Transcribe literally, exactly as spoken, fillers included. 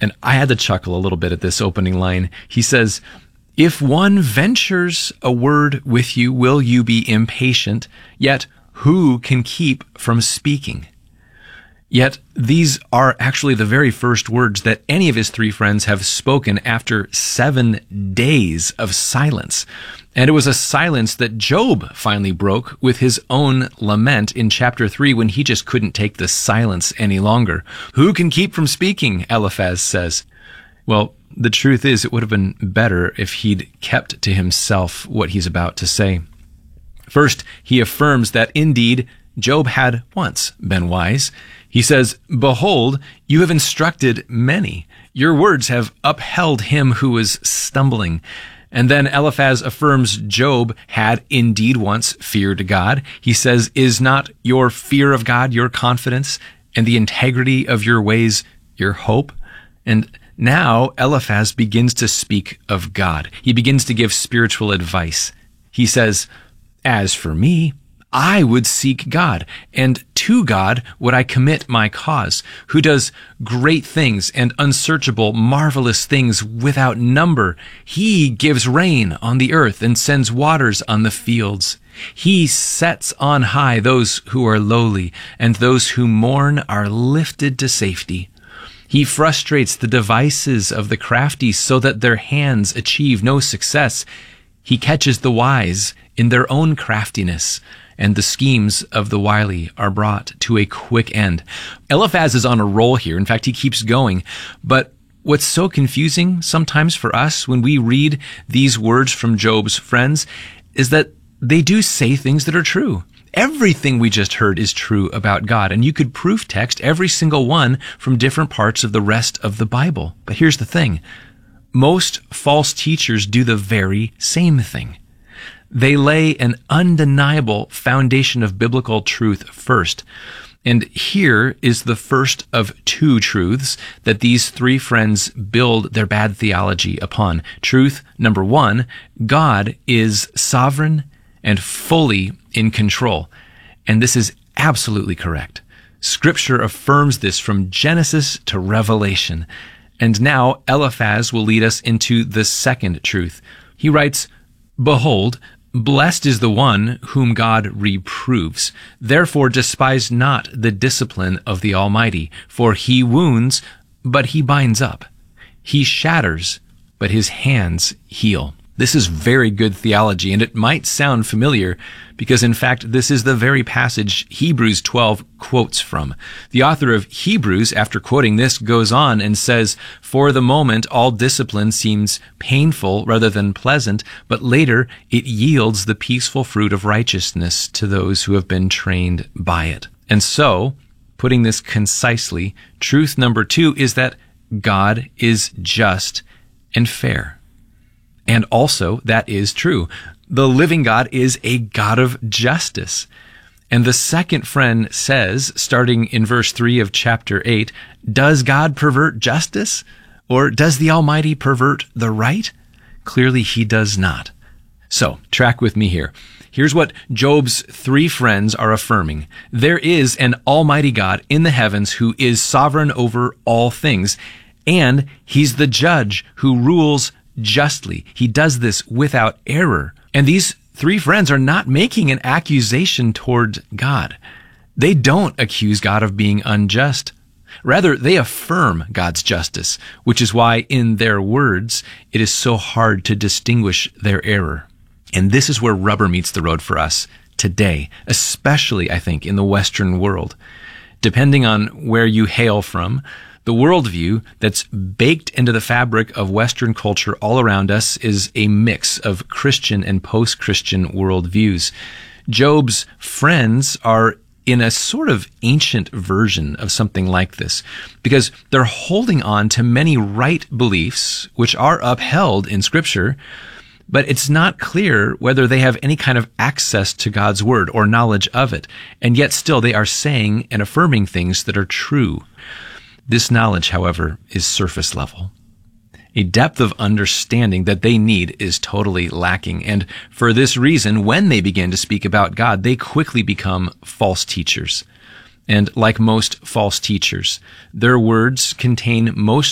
And I had to chuckle a little bit at this opening line. He says, "If one ventures a word with you, will you be impatient? Yet who can keep from speaking?" Yet these are actually the very first words that any of his three friends have spoken after seven days of silence. And it was a silence that Job finally broke with his own lament in chapter three when he just couldn't take the silence any longer. "Who can keep from speaking?" Eliphaz says. Well, the truth is it would have been better if he'd kept to himself what he's about to say. First, he affirms that indeed Job had once been wise. He says, "Behold, you have instructed many. Your words have upheld him who was stumbling." And then Eliphaz affirms Job had indeed once feared God. He says, "Is not your fear of God your confidence, and the integrity of your ways your hope?" And now Eliphaz begins to speak of God. He begins to give spiritual advice. He says, "As for me, I would seek God, and to God would I commit my cause, who does great things and unsearchable, marvelous things without number. He gives rain on the earth and sends waters on the fields. He sets on high those who are lowly, and those who mourn are lifted to safety. He frustrates the devices of the crafty so that their hands achieve no success. He catches the wise in their own craftiness, and the schemes of the wily are brought to a quick end." Eliphaz is on a roll here. In fact, he keeps going. But what's so confusing sometimes for us when we read these words from Job's friends is that they do say things that are true. Everything we just heard is true about God, and you could proof text every single one from different parts of the rest of the Bible. But here's the thing. Most false teachers do the very same thing. They lay an undeniable foundation of biblical truth first. And here is the first of two truths that these three friends build their bad theology upon. Truth number one, God is sovereign and fully in control. And this is absolutely correct. Scripture affirms this from Genesis to Revelation. And now Eliphaz will lead us into the second truth. He writes, "Behold, blessed is the one whom God reproves. Therefore despise not the discipline of the Almighty, for he wounds, but he binds up. He shatters, but his hands heal." This is very good theology, and it might sound familiar because, in fact, this is the very passage Hebrews twelve quotes from. The author of Hebrews, after quoting this, goes on and says, "For the moment, all discipline seems painful rather than pleasant, but later it yields the peaceful fruit of righteousness to those who have been trained by it." And so, putting this concisely, truth number two is that God is just and fair. And also, that is true. The living God is a God of justice. And the second friend says, starting in verse three of chapter eight, does God pervert justice? Or does the Almighty pervert the right? Clearly, he does not. So, track with me here. Here's what Job's three friends are affirming. There is an almighty God in the heavens who is sovereign over all things, and he's the judge who rules justly. He does this without error. And these three friends are not making an accusation toward God. They don't accuse God of being unjust. Rather, they affirm God's justice, which is why in their words, it is so hard to distinguish their error. And this is where rubber meets the road for us today, especially, I think, in the Western world. Depending on where you hail from, the worldview that's baked into the fabric of Western culture all around us is a mix of Christian and post-Christian worldviews. Job's friends are in a sort of ancient version of something like this, because they're holding on to many right beliefs which are upheld in Scripture, but it's not clear whether they have any kind of access to God's Word or knowledge of it, and yet still they are saying and affirming things that are true. This knowledge, however, is surface level. A depth of understanding that they need is totally lacking, and for this reason, when they begin to speak about God, they quickly become false teachers. And like most false teachers, their words contain most